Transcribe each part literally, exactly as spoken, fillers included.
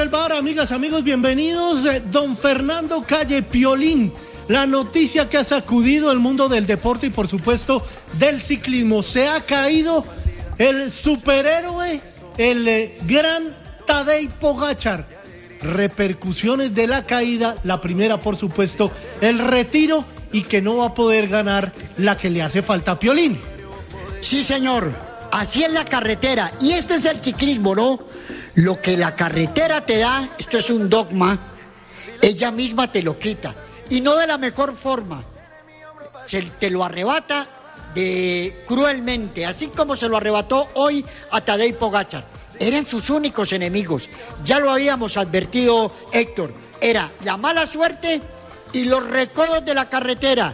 el bar, amigas, amigos, bienvenidos. Don Fernando Calle, Piolín, la noticia que ha sacudido el mundo del deporte y por supuesto del ciclismo. Se ha caído el superhéroe, el eh, gran Tadej Pogačar. Repercusiones de la caída, la primera por supuesto, el retiro y que no va a poder ganar la que le hace falta a Piolín. Sí, señor, así es la carretera y este es el ciclismo, ¿no? Lo que la carretera te da, esto es un dogma, ella misma te lo quita y no de la mejor forma, se te lo arrebata de cruelmente, así como se lo arrebató hoy a Tadej Pogačar. Eran sus únicos enemigos, ya lo habíamos advertido, Héctor, era la mala suerte y los recodos de la carretera.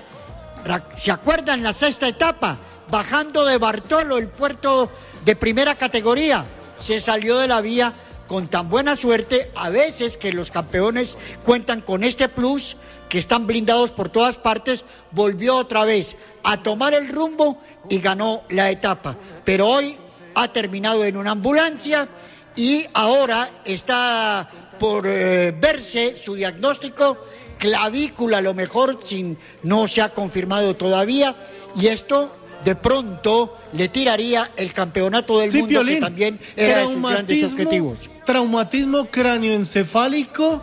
¿Se acuerdan la sexta etapa? Bajando de Bartolo, el puerto de primera categoría, se salió de la vía con tan buena suerte, a veces que los campeones cuentan con este plus, que están blindados por todas partes, volvió otra vez a tomar el rumbo y ganó la etapa. Pero hoy ha terminado en una ambulancia y ahora está por eh, verse su diagnóstico, clavícula a lo mejor, sin, no se ha confirmado todavía, y esto de pronto le tiraría el campeonato del sí, mundo, Piolín, que también era de sus grandes objetivos. Traumatismo cráneoencefálico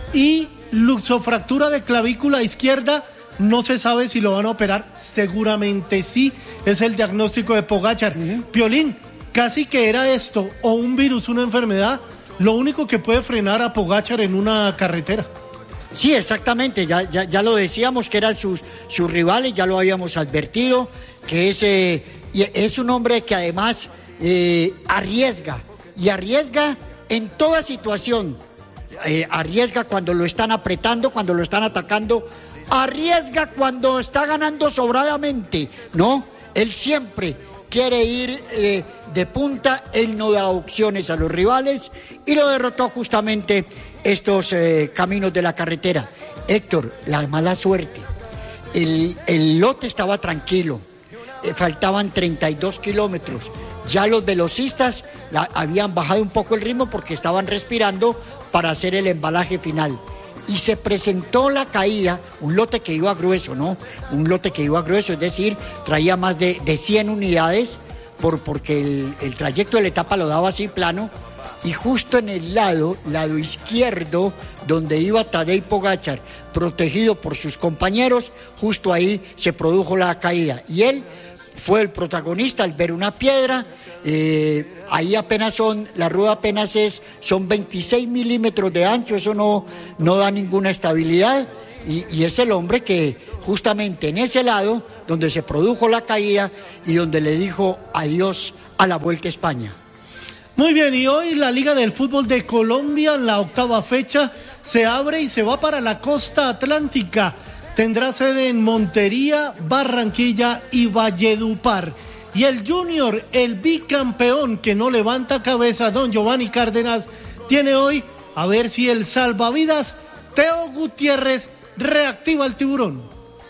y luxofractura de clavícula izquierda. No se sabe si lo van a operar, seguramente sí, es el diagnóstico de Pogačar. Uh-huh. Piolín, casi que era esto, o un virus, una enfermedad, lo único que puede frenar a Pogačar en una carretera. Sí, exactamente, ya, ya, ya lo decíamos que eran sus, sus rivales, ya lo habíamos advertido, que es, eh, es un hombre que además eh, arriesga, y arriesga en toda situación, eh, arriesga cuando lo están apretando, cuando lo están atacando, arriesga cuando está ganando sobradamente, ¿no? Él siempre quiere ir eh, de punta, él no da opciones a los rivales y lo derrotó justamente estos eh, caminos de la carretera. Héctor, la mala suerte, el, el lote estaba tranquilo, eh, faltaban treinta y dos kilómetros, ya los velocistas la, habían bajado un poco el ritmo porque estaban respirando para hacer el embalaje final. Y se presentó la caída, un lote que iba grueso, ¿no? Un lote que iba grueso, es decir, traía más de, de cien unidades, por, porque el, el trayecto de la etapa lo daba así plano, y justo en el lado, lado izquierdo, donde iba Tadej Pogačar, protegido por sus compañeros, justo ahí se produjo la caída. Y él fue el protagonista al ver una piedra. Eh, ahí apenas son, la rueda apenas es, son veintiséis milímetros de ancho, eso no, no da ninguna estabilidad, y, y es el hombre que justamente en ese lado donde se produjo la caída y donde le dijo adiós a la Vuelta a España. Muy bien, y hoy la Liga del Fútbol de Colombia, la octava fecha, se abre y se va para la costa atlántica. Tendrá sede en Montería, Barranquilla y Valledupar. Y el Junior, el bicampeón que no levanta cabeza, don Giovanni Cárdenas, tiene hoy a ver si el salvavidas Teo Gutiérrez reactiva el tiburón.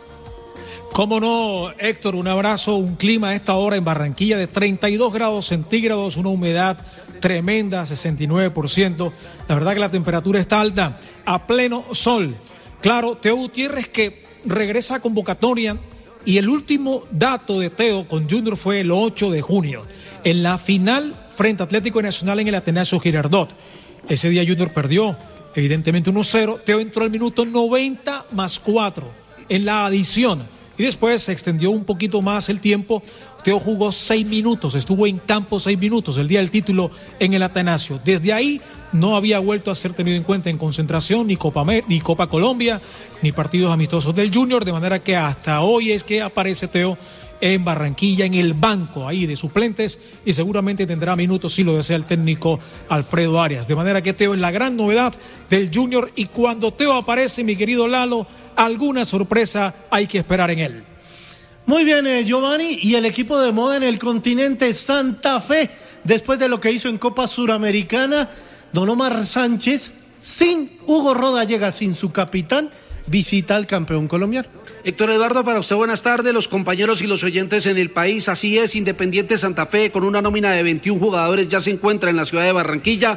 Cómo no, Héctor, un abrazo, un clima a esta hora en Barranquilla de treinta y dos grados centígrados, una humedad tremenda, sesenta y nueve por ciento. La verdad que la temperatura está alta, a pleno sol. Claro, Teo Gutiérrez que regresa a convocatoria. Y el último dato de Teo con Junior fue el ocho de junio, en la final frente a Atlético Nacional en el Atanasio Girardot. Ese día Junior perdió, evidentemente uno cero. Teo entró al minuto noventa más cuatro en la adición. Y después se extendió un poquito más el tiempo. Teo jugó seis minutos, estuvo en campo seis minutos el día del título en el Atanasio. Desde ahí no había vuelto a ser tenido en cuenta en concentración, ni Copa, ni Copa Colombia, ni partidos amistosos del Junior, de manera que hasta hoy es que aparece Teo en Barranquilla, en el banco ahí de suplentes, y seguramente tendrá minutos si lo desea el técnico Alfredo Arias. De manera que Teo es la gran novedad del Junior, y cuando Teo aparece, mi querido Lalo, alguna sorpresa hay que esperar en él. Muy bien, eh, Giovanni, y el equipo de moda en el continente, Santa Fe, después de lo que hizo en Copa Suramericana, Don Omar Sánchez, sin Hugo Roda, llega sin su capitán, visita al campeón colombiano. Héctor Eduardo, para usted buenas tardes, los compañeros y los oyentes en el país. Así es, Independiente Santa Fe con una nómina de veintiún jugadores ya se encuentra en la ciudad de Barranquilla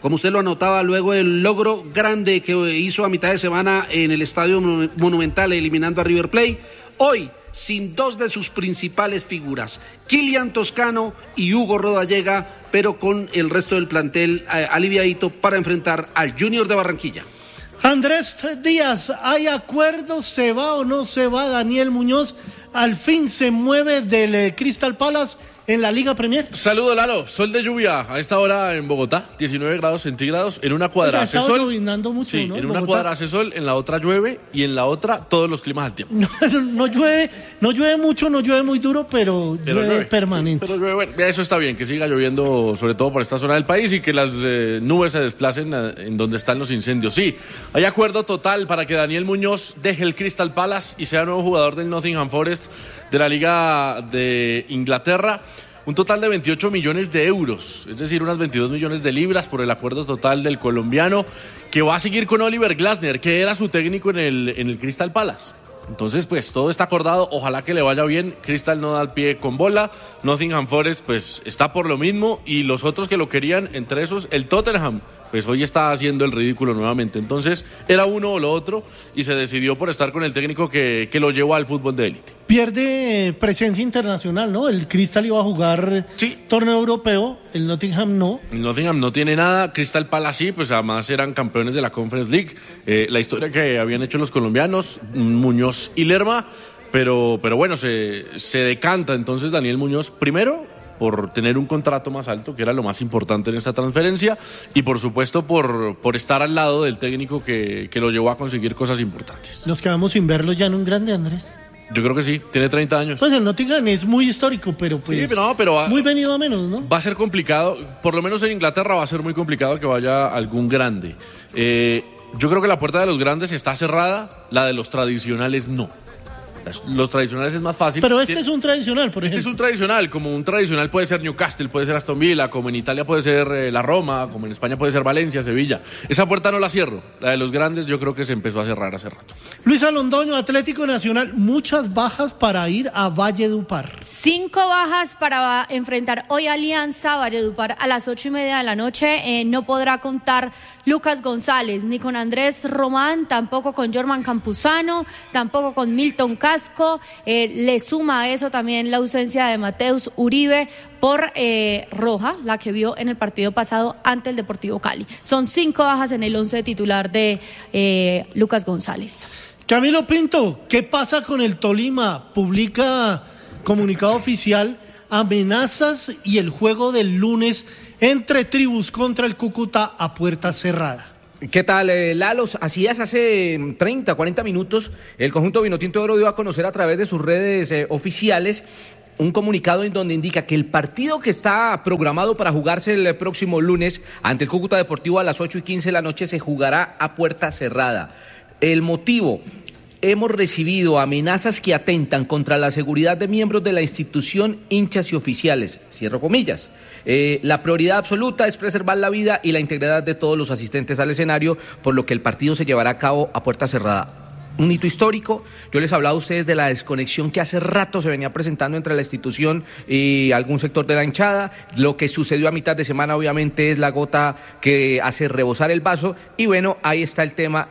como usted lo anotaba, luego del logro grande que hizo a mitad de semana en el Estadio Monumental eliminando a River Plate, hoy sin dos de sus principales figuras, Kylian Toscano y Hugo Rodallega, pero con el resto del plantel eh, aliviadito para enfrentar al Junior de Barranquilla. Andrés Díaz, ¿hay acuerdo? ¿Se va o no se va Daniel Muñoz? Al fin se mueve del eh, Crystal Palace en la Liga Premier. Saludo, Lalo. Sol de lluvia a esta hora en Bogotá, diecinueve grados centígrados. En una cuadra Oiga, hace estaba sol. llovinando mucho, Sí, ¿no? en En una Bogotá. cuadra hace sol, en la otra llueve y en la otra todos los climas al tiempo. No, no, no llueve, no llueve mucho, no llueve muy duro, pero, Pero llueve, llueve. permanente. Pero llueve, bueno, eso está bien, que siga lloviendo sobre todo por esta zona del país y que las eh, nubes se desplacen a, en donde están los incendios. Sí, hay acuerdo total para que Daniel Muñoz deje el Crystal Palace y sea nuevo jugador del Nottingham Forest de la Liga de Inglaterra. Un total de veintiocho millones de euros, es decir, unas veintidós millones de libras por el acuerdo total del colombiano, que va a seguir con Oliver Glasner, que era su técnico en el, en el Crystal Palace. Entonces, pues todo está acordado, ojalá que le vaya bien. Crystal no da el pie con bola, Nottingham Forest pues está por lo mismo, y los otros que lo querían, entre esos el Tottenham, pues hoy está haciendo el ridículo nuevamente. Entonces era uno o lo otro y se decidió por estar con el técnico que, que lo llevó al fútbol de élite. Pierde eh, presencia internacional, ¿no? El Crystal iba a jugar Sí. torneo europeo, el Nottingham no. Nottingham no tiene nada, Crystal Palace sí, pues además eran campeones de la Conference League. Eh, la historia que habían hecho los colombianos, Muñoz y Lerma, pero, pero bueno, se, se decanta entonces Daniel Muñoz primero por tener un contrato más alto, que era lo más importante en esta transferencia, y por supuesto por, por estar al lado del técnico que, que lo llevó a conseguir cosas importantes. Nos quedamos sin verlo ya en un grande, Andrés. Yo creo que sí, tiene treinta años. Pues el Nottingham es muy histórico, pero pues Sí, pero no, pero va- muy venido a menos, ¿no? Va a ser complicado, por lo menos en Inglaterra va a ser muy complicado que vaya algún grande. Eh, yo creo que la puerta de los grandes está cerrada, la de los tradicionales no. Las- Los tradicionales es más fácil. Pero este Tien- es un tradicional, por Este es ejemplo. un tradicional, como un tradicional puede ser Newcastle, puede ser Aston Villa, como en Italia puede ser eh, la Roma, como en España puede ser Valencia, Sevilla. Esa puerta no la cierro, la de los grandes yo creo que se empezó a cerrar hace rato. Luis Alondoño, Atlético Nacional, muchas bajas para ir a Valledupar. Cinco bajas para enfrentar hoy Alianza Valledupar a las ocho y media de la noche. Eh, no podrá contar Lucas González, ni con Andrés Román, tampoco con Jorman Campuzano, tampoco con Milton Casco. Eh, le suma a eso también la ausencia de Mateus Uribe por eh, roja, la que vio en el partido pasado ante el Deportivo Cali. Son cinco bajas en el once titular de eh, Lucas González. Camilo Pinto, ¿qué pasa con el Tolima? Publica comunicado oficial, amenazas y el juego del lunes entre tribus contra el Cúcuta a puerta cerrada. ¿Qué tal, eh, Lalos? Así es, hace treinta, cuarenta minutos el conjunto Vinotinto de Oro dio a conocer a través de sus redes eh, oficiales un comunicado en donde indica que el partido que está programado para jugarse el próximo lunes ante el Cúcuta Deportivo a las ocho y quince de la noche se jugará a puerta cerrada. El motivo: hemos recibido amenazas que atentan contra la seguridad de miembros de la institución, hinchas y oficiales. Cierro comillas. Eh, la prioridad absoluta es preservar la vida y la integridad de todos los asistentes al escenario, por lo que el partido se llevará a cabo a puerta cerrada. Un hito histórico. Yo les hablaba a ustedes de la desconexión que hace rato se venía presentando entre la institución y algún sector de la hinchada. Lo que sucedió a mitad de semana obviamente es la gota que hace rebosar el vaso, y bueno, ahí está el tema